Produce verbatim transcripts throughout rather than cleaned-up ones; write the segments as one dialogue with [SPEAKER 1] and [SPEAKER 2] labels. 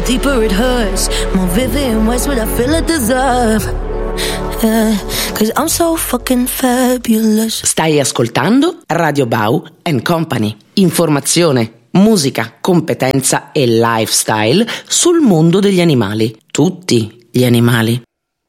[SPEAKER 1] deeper it hurts. More vivid and worse what I feel I deserve. Yeah, cause I'm so fucking fabulous.
[SPEAKER 2] Stai ascoltando Radio Bau and Company. Informazione, musica, competenza e lifestyle sul mondo degli animali. Tutti gli animali.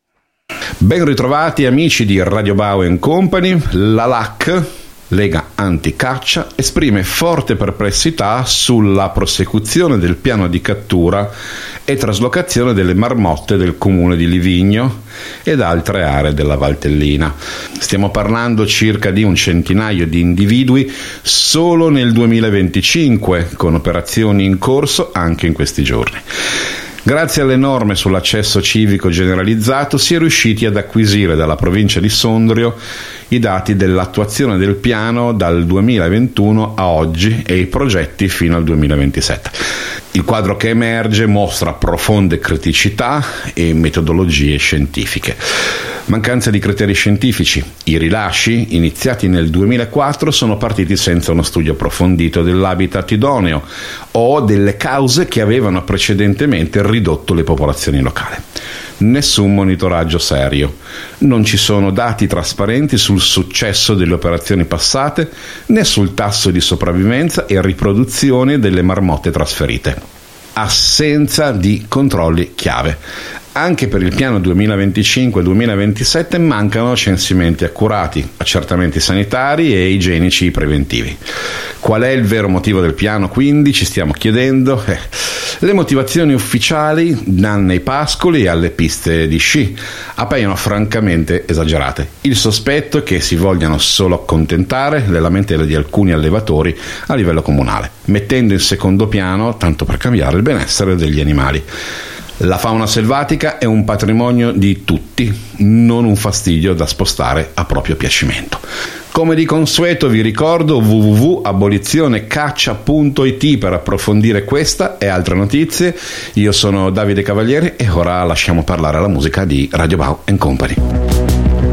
[SPEAKER 3] Ben ritrovati amici di Radio Bau and Company. La L A C, Lega Anticaccia, esprime forte perplessità sulla prosecuzione del piano di cattura e traslocazione delle marmotte del comune di Livigno ed altre aree della Valtellina. Stiamo parlando circa di un centinaio di individui solo nel duemilaventicinque, con operazioni in corso anche in questi giorni. Grazie alle norme sull'accesso civico generalizzato si è riusciti ad acquisire dalla provincia di Sondrio i dati dell'attuazione del piano dal duemilaventuno a oggi e i progetti fino al duemilaventisette. Il quadro che emerge mostra profonde criticità e metodologie scientifiche. Mancanza di criteri scientifici. I rilasci, iniziati nel duemilaquattro, sono partiti senza uno studio approfondito dell'habitat idoneo o delle cause che avevano precedentemente ridotto le popolazioni locali. Nessun monitoraggio serio. Non ci sono dati trasparenti sul successo delle operazioni passate, né sul tasso di sopravvivenza e riproduzione delle marmotte trasferite. Assenza di controlli chiave. Anche per il piano duemilaventicinque duemilaventisette mancano censimenti accurati, accertamenti sanitari e igienici preventivi. Qual è il vero motivo del piano, quindi, ci stiamo chiedendo? Eh, le motivazioni ufficiali, danno ai pascoli e alle piste di sci, appaiono francamente esagerate. Il sospetto è che si vogliano solo accontentare le lamentele di alcuni allevatori a livello comunale, mettendo in secondo piano, tanto per cambiare, il benessere degli animali. La fauna selvatica è un patrimonio di tutti, non un fastidio da spostare a proprio piacimento. Come di consueto vi ricordo w w w punto abolizionecaccia punto i t per approfondire questa e altre notizie. Io sono Davide Cavalieri e ora lasciamo parlare la musica di Radio Bau and Company.